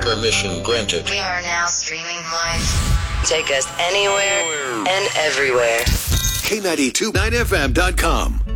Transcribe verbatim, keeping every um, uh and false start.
Permission granted. We are now streaming live. Take us anywhere and everywhere. K nine two nine F M dot com.